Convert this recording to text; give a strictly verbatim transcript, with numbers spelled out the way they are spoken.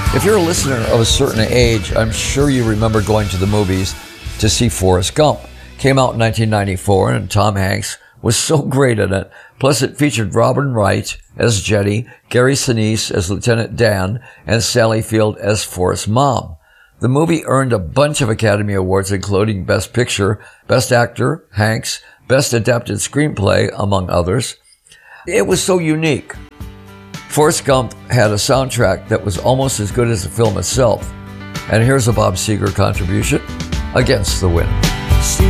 If you're a listener of a certain age, I'm sure you remember going to the movies to see Forrest Gump. Came out in nineteen ninety-four, and Tom Hanks was so great in it. Plus, it featured Robin Wright as Jetty, Gary Sinise as Lieutenant Dan, and Sally Field as Forrest's mom. The movie earned a bunch of Academy Awards, including Best Picture, Best Actor, Hanks, Best Adapted Screenplay, among others. It was so unique. Forrest Gump had a soundtrack that was almost as good as the film itself. And here's a Bob Seger contribution, Against the Wind.